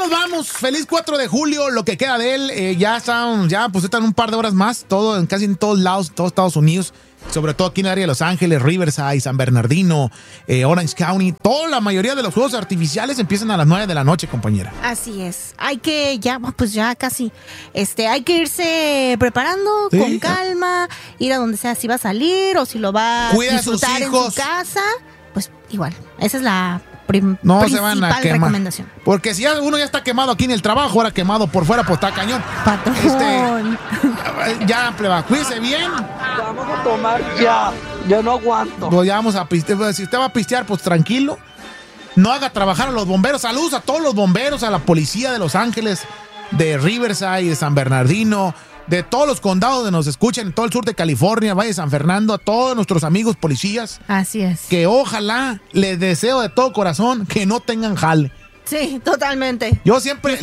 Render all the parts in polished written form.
nos vamos. Feliz 4 de julio, lo que queda de él. Ya están un par de horas más, casi en todos lados, todos Estados Unidos. Sobre todo aquí en el área de Los Ángeles, Riverside, San Bernardino, Orange County. La mayoría de los juegos artificiales empiezan a las 9 de la noche, compañera. Así es. Hay que, ya casi. Hay que irse preparando con calma, ir a donde sea, si va a salir o si lo va a disfrutar en su casa. Pues igual, esa es la no principal se van a quemar. recomendación. Porque si uno ya está quemado aquí en el trabajo, ahora quemado por fuera, pues está cañón. Patrón. Ya, pleba, cuídese bien. Vamos a tomar ya no aguanto. Pues ya vamos a pistear. Si usted va a pistear, pues tranquilo. No haga trabajar a los bomberos. Saludos a todos los bomberos, a la policía de Los Ángeles, de Riverside, de San Bernardino, de todos los condados donde nos escuchan, en todo el sur de California, Valle de San Fernando, a todos nuestros amigos policías. Así es. Que ojalá, les deseo de todo corazón que no tengan jale. Sí, totalmente. Yo siempre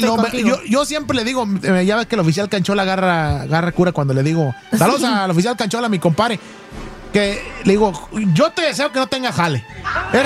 le digo, ya ves que el oficial Canchola agarra cura cuando le digo, saludos al oficial Canchola, mi compadre, que le digo, yo te deseo que no tenga jale. Es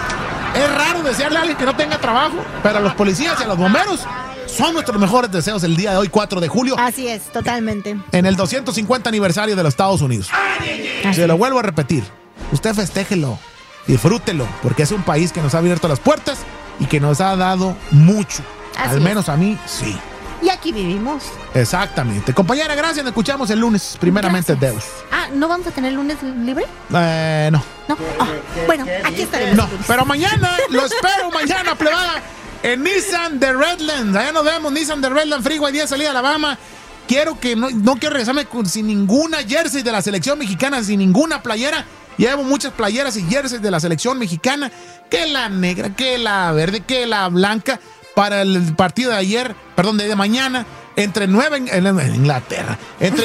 raro desearle a alguien que no tenga trabajo, pero a los policías y a los bomberos son nuestros mejores deseos el día de hoy, 4 de julio. Así es, totalmente. En el 250 aniversario de los Estados Unidos. Se lo vuelvo a repetir. Usted festéjelo, disfrútelo, porque es un país que nos ha abierto las puertas y que nos ha dado mucho. Al menos a mí, sí. Y aquí vivimos. Exactamente. Compañera, gracias. Nos escuchamos el lunes, primeramente Dios. ¿No vamos a tener lunes libre? No. ¿No? Bueno, aquí estaremos. No, pero mañana, lo espero mañana, plebada. En Nissan de Redlands, allá nos vemos, Nissan de Redlands, Freeway 10, salida a Alabama. Quiero que no quiero regresarme sin ninguna jersey de la selección mexicana, sin ninguna playera. Llevo muchas playeras y jerseys de la selección mexicana, que la negra, que la verde, que la blanca, para el partido de mañana, entre Inglaterra.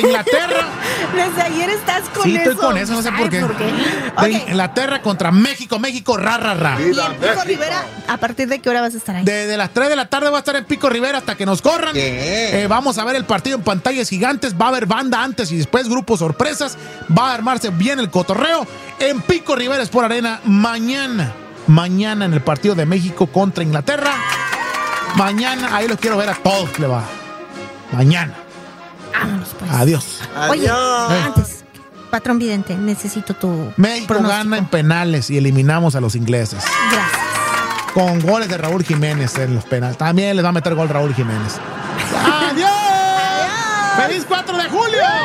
Desde ayer estás con eso. Sí, estoy con eso, no sé por qué. Okay. Inglaterra contra México, ra. ¿Y en Pico Rivera, a partir de qué hora vas a estar ahí? Desde las 3 de la tarde voy a estar en Pico Rivera hasta que nos corran. Vamos a ver el partido en pantallas gigantes. Va a haber banda antes y después, grupos sorpresas. Va a armarse bien el cotorreo. En Pico Rivera Sport Arena mañana en el partido de México contra Inglaterra. Mañana, ahí los quiero ver a todos, pleba. Mañana. Vámonos, pues. Adiós. Oye, antes, patrón vidente, necesito tu México pronóstico. gana en penales y eliminamos a los ingleses. Gracias. Con goles de Raúl Jiménez en los penales. También les va a meter gol Raúl Jiménez. ¡Adiós! ¡Feliz 4 de julio!